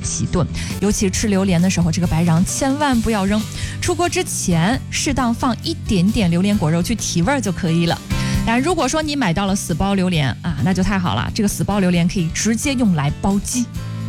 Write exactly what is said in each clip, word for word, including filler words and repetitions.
洗炖。尤其吃榴莲的时候，这个白瓤千万不要扔，出锅之前适当放一点点榴莲果肉去提味就可以了。当然，如果说你买到了死包榴莲啊，那就太好了，这个死包榴莲可以直接用来煲鸡。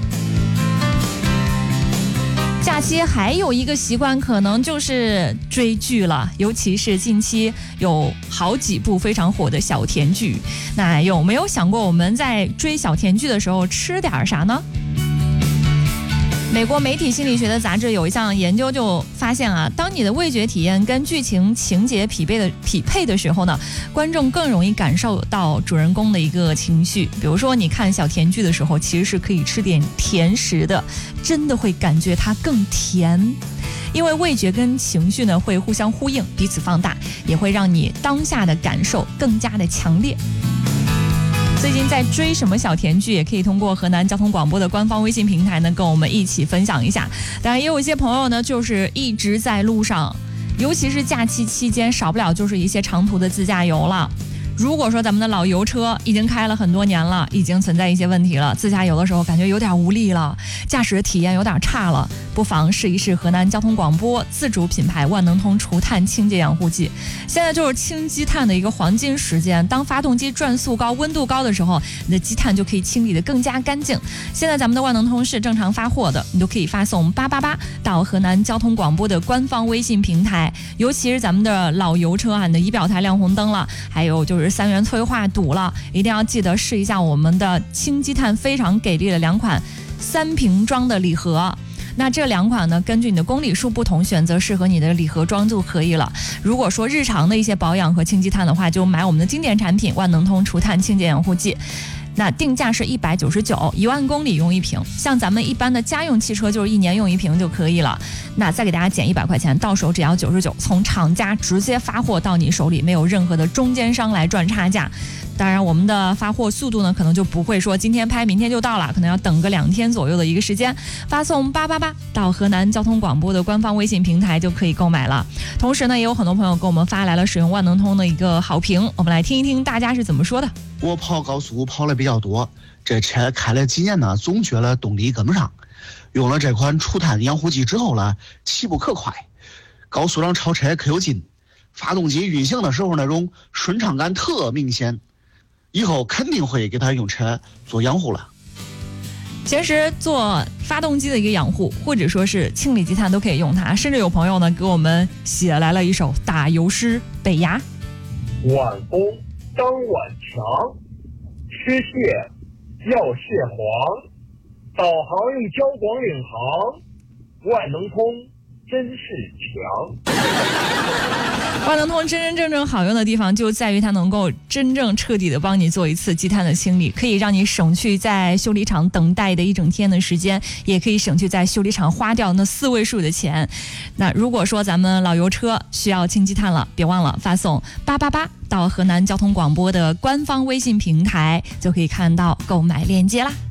假期还有一个习惯，可能就是追剧了，尤其是近期有好几部非常火的小甜剧。那有没有想过我们在追小甜剧的时候吃点啥呢？美国媒体心理学的杂志有一项研究就发现啊，当你的味觉体验跟剧情情节匹配的匹配的时候呢，观众更容易感受到主人公的一个情绪。比如说你看小甜剧的时候，其实是可以吃点甜食的，真的会感觉它更甜。因为味觉跟情绪呢会互相呼应，彼此放大，也会让你当下的感受更加的强烈。最近在追什么小甜剧，也可以通过河南交通广播的官方微信平台呢，跟我们一起分享一下。当然，也有一些朋友呢，就是一直在路上，尤其是假期期间，少不了就是一些长途的自驾游了。如果说咱们的老油车已经开了很多年了，已经存在一些问题了，自驾游的时候感觉有点无力了，驾驶的体验有点差了，不妨试一试河南交通广播自主品牌万能通除碳清洁养护剂。现在就是清积碳的一个黄金时间，当发动机转速高、温度高的时候，你的积碳就可以清理得更加干净。现在咱们的万能通是正常发货的，你都可以发送八八八到河南交通广播的官方微信平台。尤其是咱们的老油车啊，你的仪表台亮红灯了，还有就是三元催化堵了，一定要记得试一下我们的清积碳非常给力的两款三瓶装的礼盒。那这两款呢，根据你的公里数不同，选择适合你的礼盒装就可以了。如果说日常的一些保养和清积碳的话，就买我们的经典产品万能通除碳清洁养护剂。那定价是一百九十九，一万公里用一瓶。像咱们一般的家用汽车，就是一年用一瓶就可以了。那再给大家减一百块钱，到手只要九十九，从厂家直接发货到你手里，没有任何的中间商来赚差价。当然，我们的发货速度呢，可能就不会说今天拍明天就到了，可能要等个两天左右的一个时间。发送八八八到河南交通广播的官方微信平台就可以购买了。同时呢，也有很多朋友给我们发来了使用万能通的一个好评，我们来听一听大家是怎么说的。 我跑高速跑的比较多，这车开了几年呢，总觉得动力跟不上。用了这款除碳养护剂之后呢，起步可快，高速上超车可有劲，发动机运行的时候那种顺畅感特明显。以后肯定会给它用车做养护了。 其实做发动机的一个养护，或者说是清理积碳都可以用它。甚至有朋友呢给我们写来了一首打油诗《北崖》。 晚风当晚强，吃蟹要蟹黄，导航一交广领航，万能通真是强。 万能通真真正正好用的地方就在于它能够真正彻底的帮你做一次积碳的清理，可以让你省去在修理厂等待的一整天的时间，也可以省去在修理厂花掉那四位数的钱。那如果说咱们老油车需要清积碳了，别忘了发送八八八到河南交通广播的官方微信平台，就可以看到购买链接啦。